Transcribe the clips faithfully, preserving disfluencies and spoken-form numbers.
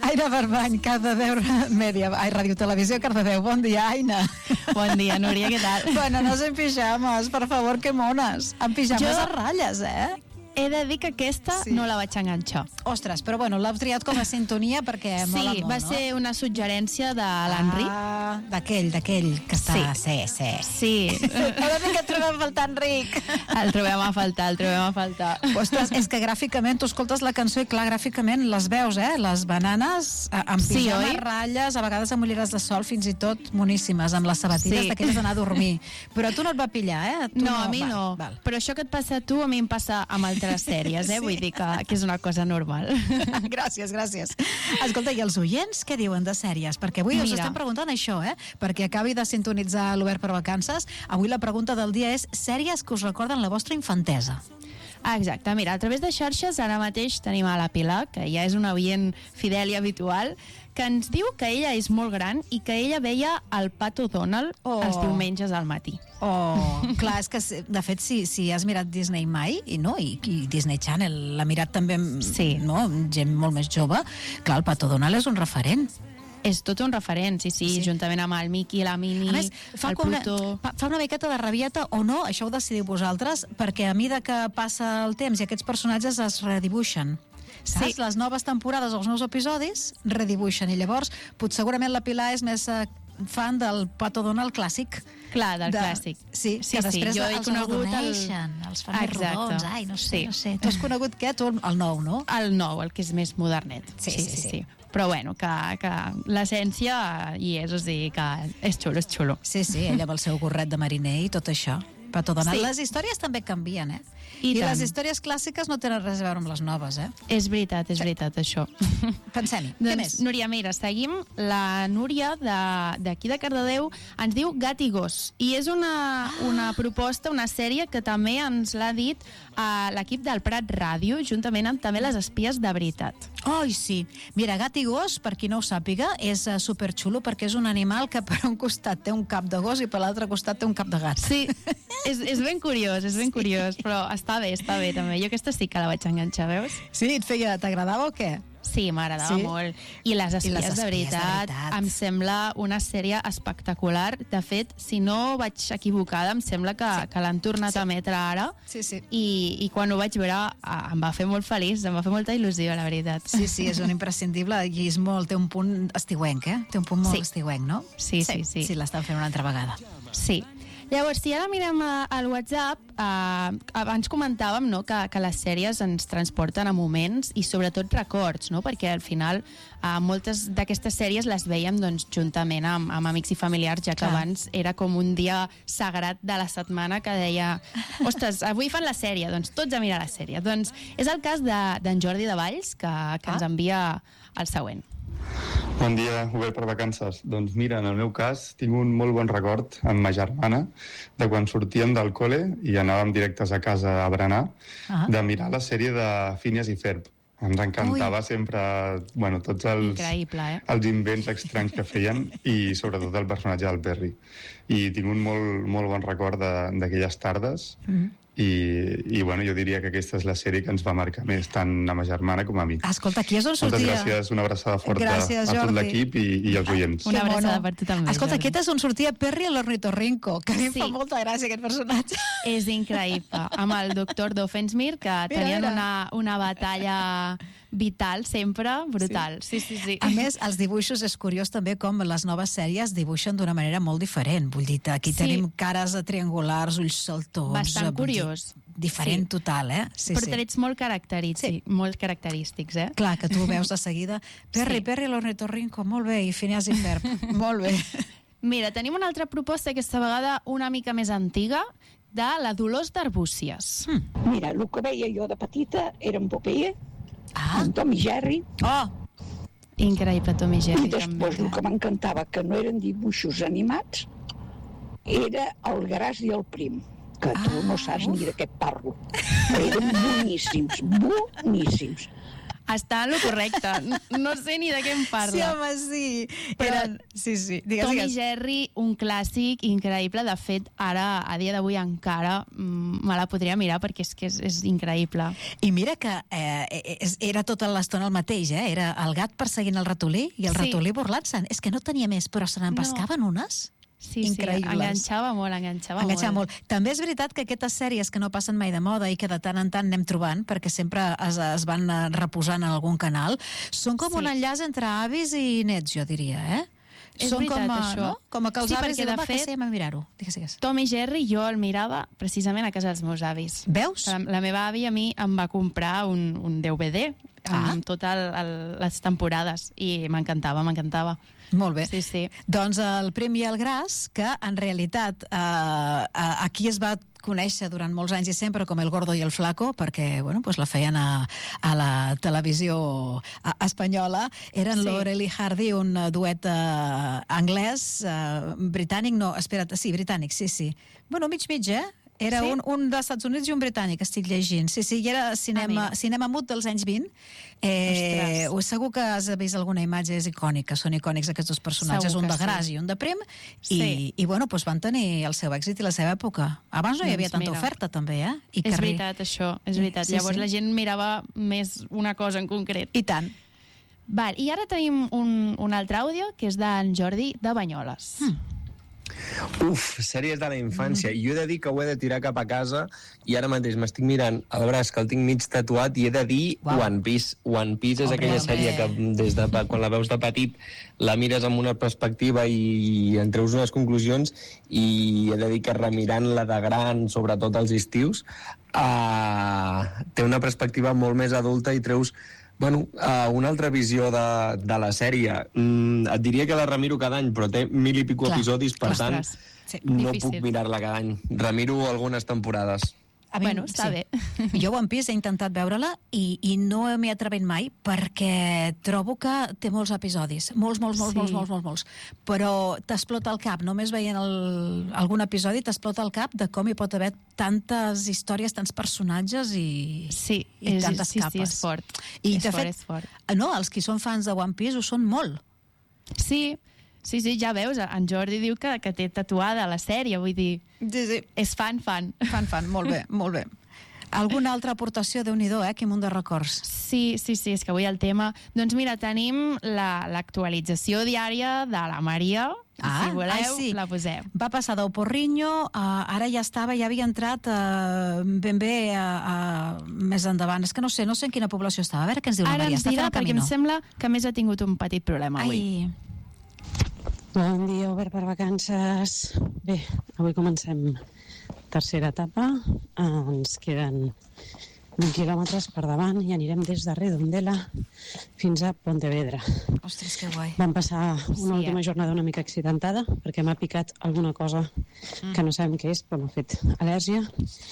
Aina Barbany, Cardedeu Mèdia, ai, Ràdio Televisió Cardedeu. Bon dia, Aina. Bon dia, Núria, què tal? Bueno, no sé en pijames, per favor, que mones. En pijames Jo- a ratlles, eh? He de dir que aquesta Sí. no la vaig enganxar. Ostres, però bueno, l'heu triat com a sintonia perquè mola Sí, molt, va no? ser una suggerència de l'Enric. Ah, d'aquell, d'aquell que està... Sí, sí. Sí, Ara sí que et trobem a faltar, Enric. el trobem a faltar, el trobem a faltar. Ostres, és que gràficament, tu escoltes la cançó i clar, gràficament les veus, eh? Les bananes eh, amb Sí, pijama, oi? ratlles, a vegades amb ulleres de sol, fins i tot moníssimes, amb les sabatilles Sí. d'aquelles d'anar a dormir. Però a tu no et va pillar, eh? Tu No, a mi val, no. Val. Però això que et passa a tu, a mi em passa amb altres sèries, eh? Sí. Vull dir que, que és una cosa normal. Gràcies, gràcies. Escolta, i els oients què diuen de sèries? Perquè avui us Mira. estem preguntant això, eh? Perquè acabi de sintonitzar l'Obert per Vacances. Avui la pregunta del dia és sèries que us recorden la vostra infantesa. Ah, exacte, mira, a través de xarxes ara mateix tenim a la Pilar, que ja és una oient fidel i habitual, que ens diu que ella és molt gran i que ella veia el Pato Donald Oh. els diumenges al matí. Oh, clar, és que de fet si, si has mirat Disney mai i no, i, i Disney Channel l'ha mirat també Sí. no, gent molt més jove, clar, el Pato Donald és un referent. És tot un referent, sí, sí, Sí. sí. juntament amb el Mickey, la Minnie, A més, fa, el com una, Pluto... fa fa una miqueta de rabieta o no, això ho decidiu vosaltres, perquè a mida que passa el temps i aquests personatges es redibuixen. Saps? Sí. Les noves temporades, els nous episodis, redibuixen. I llavors, pot, segurament la Pilar és més eh, fan del Pato Donald clàssic. Clar, del de, clàssic. Sí, Sí, que sí, després jo he els conegut el- arrodoneixen, els fan més Exacte. rodons. Ai, no sé, Sí. no sé. Tu has conegut què? Tu el nou, no? El nou, el que és més modernet. Sí, sí, sí. Però bueno, que, que l'essència hi és, o sigui que és xulo, és xulo. Sí, sí, ella amb el seu gorret de mariner i tot això. Pato Donald. Sí. Les històries també canvien, eh? I I tant. les històries clàssiques no tenen res a veure amb les noves, eh? És veritat, és veritat, això. Pensem-hi. Què més? Doncs, Núria, mira, seguim. La Núria de- d'aquí de, de Cardedeu ens diu Gat i Gos. I és una, una proposta, una sèrie que també ens l'ha dit a l'equip del Prat Ràdio, juntament amb també les espies de veritat. Ai, sí. Mira, gat i gos, per qui no ho sàpiga, és uh, superxulo perquè és un animal que per un costat té un cap de gos i per l'altre costat té un cap de gat. Sí, és, és ben curiós, és ben curiós, però està bé, està bé també. Jo aquesta sí que la vaig enganxar, veus? Sí, et feia, t'agradava o què? Sí, m'agradava Sí? molt. I les espies, les de, espies de veritat, veritat. em sembla una sèrie espectacular. De fet, si no vaig equivocada, em sembla que, Sí. que l'han tornat Sí. a emetre ara. Sí, sí. I, I quan ho vaig veure ah, em va fer molt feliç, em va fer molta il·lusió, la veritat. Sí, sí, és un imprescindible i és molt, té un punt estiuenc, eh? Té un punt molt Sí. estiuenc, no? Sí, sí, sí. Sí, l'estan fent una altra vegada. Sí. Llavors, si ara mirem eh, al WhatsApp, eh, abans comentàvem no, que, que les sèries ens transporten a moments i sobretot records, no? Perquè al final eh, moltes d'aquestes sèries les veiem doncs, juntament amb, amb amics i familiars, ja que Clar. abans era com un dia sagrat de la setmana que deia ostres, avui fan la sèrie, doncs tots a mirar la sèrie. Doncs és el cas de- d'en Jordi de Valls, que, que Ah. ens envia el següent. Bon dia, Obert per Vacances. Doncs mira, en el meu cas tinc un molt bon record amb ma germana de quan sortíem del col·le i anàvem directes a casa a berenar, Ah. de mirar la sèrie de Phineas i Ferb. Ens encantava Ui. sempre, bueno, tots els, Increïble, eh? els invents estranys que feien i sobretot el personatge del Perry. I tinc un molt, molt bon record de- d'aquelles tardes Mm. i, i bueno, jo diria que aquesta és la sèrie que ens va marcar més, tant a ma germana com a mi. Escolta, aquí és on Moltes sortia... gràcies, una abraçada forta Gràcies, a tot Jordi. l'equip i, i als oients. Una Que mono. abraçada per tu també, Escolta, Jordi. aquest és on sortia Perry a l'ornitorrinco, que a mi em Sí. fa molta gràcia aquest personatge. És increïble. Amb el doctor Doofenshmirtz, que tenien mira. una, una batalla vital sempre, brutal. Sí, sí, sí. A més, els dibuixos és curiós també com les noves sèries dibuixen d'una manera molt diferent. Vull dir, aquí Sí. tenim cares triangulars, ulls saltons... Bastant vull dir, curiós. Diferent Sí. total, eh? Sí, Però sí. trets molt característics, Sí. molt característics, eh? Clar, que tu ho veus de seguida. Perry, Sí. Perry l'ornitorrinco, molt bé, i Phineas i Ferb, molt bé. Mira, tenim una altra proposta, aquesta vegada una mica més antiga, de la Dolors d'Arbúcies. Mm. Mira, el que veia jo de petita era en Popeye, Ah, en Tom i Jerry, oh, Increïble, Tom i Jerry, i després el que m'encantava, que no eren dibuixos animats, era el Gras i el Prim, que tu Ah, no saps uf. ni de què et parlo. Eren boníssims, boníssims. Està en lo correcte. No sé ni de què em parla. Sí, home, sí. Però Eren... Sí, sí. Digues, Tom digues. i Jerry, un clàssic increïble. De fet, ara, a dia d'avui encara, mm, me la podria mirar perquè és que és, és increïble. I mira que eh, és- era tota l'estona el mateix, eh? Era el gat perseguint el ratolí i el Sí. ratolí burlant-se'n. És que no tenia més, però se n'empescaven No. unes. Sí, Increïbles. sí, enganxava molt, enganxava, Enganxava molt. molt. També és veritat que aquestes sèries que no passen mai de moda i que de tant en tant anem trobant, perquè sempre es, es van eh, reposant en algun canal, són com Sí. un enllaç entre avis i nets, jo diria, eh? És són veritat, com, a, això. No? Com a que els Sí, avis perquè, diuen, de va, que fet, sí, anem a mirar-ho. Digues, digues. Tom i Jerry jo el mirava precisament a casa dels meus avis. Veus? La, la meva àvia a mi em va comprar un, un D V D Ah. amb totes les temporades i m'encantava, m'encantava. Molt bé. Sí, sí. Doncs el Prim i el Gras, que en realitat eh, eh, aquí es va conèixer durant molts anys i sempre com el Gordo i el Flaco, perquè bueno, pues la feien a, a la televisió a, espanyola. Eren Sí. Laurel i Hardy, un eh, duet eh, anglès, eh, britànic, no, espera't, sí, britànic, sí, sí. Bueno, mig-mig, eh? Era Sí? un, un dels Estats Units i un britànic, estic llegint. Sí, sí, i era cinema, mira. cinema mut dels anys vint. Eh, Ostres. segur que has vist alguna imatge, és icònica, són icònics aquests dos personatges, Segur un que de sí. Gras i un de Prim, i, Sí. i bueno, doncs van tenir el seu èxit i la seva època. Abans no hi Doncs havia tanta mira. oferta, també, eh? I És carrer- veritat, això, és veritat. Sí, Llavors sí. la gent mirava més una cosa en concret. I tant. Val, i ara tenim un, un altre àudio, que és d'en Jordi de Banyoles. Hmm. Uf, sèries de la infància. I jo he de dir que ho he de tirar cap a casa i ara mateix m'estic mirant el braç, que el tinc mig tatuat, i he de dir Uau. One Piece. One Piece és Home, aquella home. sèrie que des de, pe- quan la veus de petit la mires amb una perspectiva i en treus unes conclusions, i he de dir que remirant-la de gran, sobretot als estius, uh, té una perspectiva molt més adulta i treus Bueno, uh, una altra visió de, de la sèrie. Mm, et diria que la remiro cada any, però té mil i pico Clar. episodis, per Ostres, tant, sí, no difícil. puc mirar-la cada any. Remiro algunes temporades. A mi- Bueno, està bé. Jo One Piece he intentat veure-la i, i no m'he atrevit mai perquè trobo que té molts episodis. Molts, molts, molts, Sí. molts, molts, molts, molts. Però t'explota el cap. Només veient el, algun episodi t'explota el cap de com hi pot haver tantes històries, tants personatges i, Sí, i és, tantes sí, capes. sí, és fort. I, és de fort, fet, és fort. no, els qui són fans de One Piece ho són molt. Sí, sí, sí, ja veus, en Jordi diu que, que té tatuada la sèrie, vull dir, Sí, sí. és fan, fan. Fan, fan, molt bé, molt bé. Alguna altra aportació? Déu-n'hi-do, eh? Quin munt de records. Sí, sí, sí, és que avui el tema... Doncs mira, tenim la- l'actualització diària de la Maria. Ah, si voleu, ai, sí. la posem. Va passar del Porrinyo, uh, ara ja estava, ja havia entrat uh, ben bé uh, uh, més endavant. És que no sé, no sé en quina població estava. A veure què ens diu la Ara Maria. ens Està fent dirà, el perquè em camino. sembla que a més ha tingut un petit problema avui. Ai, Bon dia, obert per vacances. Bé, avui comencem tercera etapa. Ens queden vint quilòmetres per davant i anirem des de Redondela fins a Pontevedra. ostres, que guai. Vam passar una Sí, última eh? jornada una mica accidentada perquè m'ha picat alguna cosa que no sabem què és, però m'ha fet al·lèrgia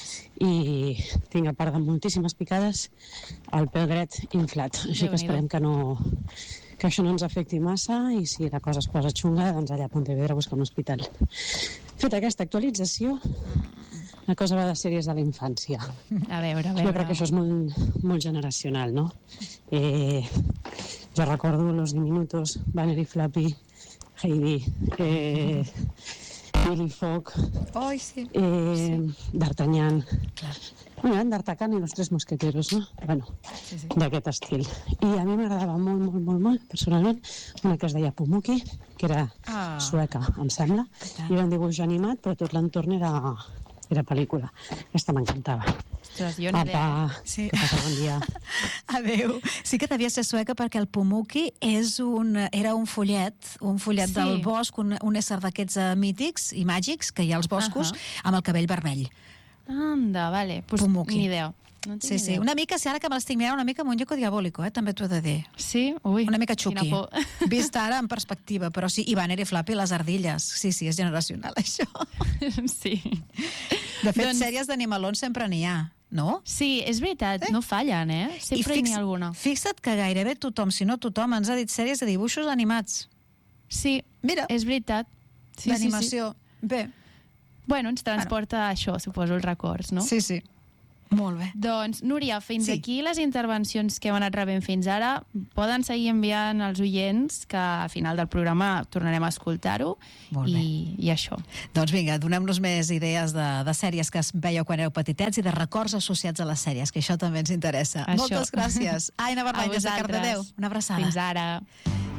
i tinc, a part de moltíssimes picades, el peu dret inflat. Així que Déu-n'hi-do. esperem que no que això no ens afecti massa i si la cosa es posa xunga, doncs allà a Pontevedra buscar un hospital. Feta aquesta actualització, la cosa va de sèries de la infància. A veure, a Jo crec veure. que això és molt, molt generacional, no? Eh, jo recordo Los Diminutos, Banner y Flappy, Heidi, eh, Billy Fogg, Ai, sí. eh, D'Artagnan, Clar. bueno, D'Artagnan i los tres mosqueteros, no? Bueno, Sí, sí. d'aquest estil. I a mi m'agradava molt, molt, molt, molt, personalment, una que es deia Pumuckl, que era Ah. sueca, em sembla, i era un dibuix animat, però tot l'entorn era, era pel·lícula. Aquesta m'encantava. Ostres, jo ni idea. Apa, Sí. que passa bon dia. Adéu. Sí que devia ser sueca perquè el Pumuckl és un, era un follet, un follet Sí. del bosc, un, un ésser d'aquests uh, mítics i màgics que hi ha als boscos, Ahà. amb el cabell vermell. Anda, vale. Pues Pumuckl. ni idea. No en tinc Sí, ni sí. idea. Una mica, si ara que me l'estic mirant, una mica muñeco diabólico, eh? també t'ho he de dir. Sí? Ui, Una mica quina xuqui. por. Vist ara en perspectiva, però sí, i Banner i Flappy, les ardilles. Sí, sí, és generacional, això. sí. De fet, Doncs- sèries d'animalons sempre n'hi ha, no? Sí, és veritat, Eh? no fallen, eh? Sempre I n'hi fix- ha alguna. Fixa't que gairebé tothom, si no tothom, ens ha dit sèries de dibuixos animats. Sí, Mira, és veritat. Sí, sí, sí. d'animació. Bé, Bueno, ens transporta això, suposo, els records, no? sí, sí. Molt bé. Doncs, Núria, fins Sí. aquí les intervencions que hem anat rebent fins ara. Poden seguir enviant als oients, que al final del programa tornarem a escoltar-ho. Molt bé. I, I això. Doncs vinga, donem-nos més idees de, de sèries que es veieu quan éreu petitets i de records associats a les sèries, que això també ens interessa. Això. Moltes gràcies. Aina A Barbanyes, de vosaltres. Cardedeu. Una abraçada. Fins ara.